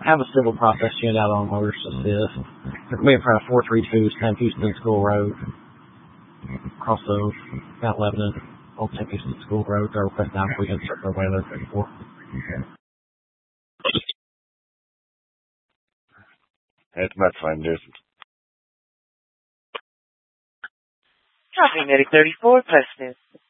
have a civil process unit out on Motorist Assist. They're going to be in front of 432 Sam Houston School Road. Across those, Mount Lebanon, Old Sam Houston School Road. They're requesting out if we can start their way there before. That's fine, dude. Copy, Medic 34, Preston.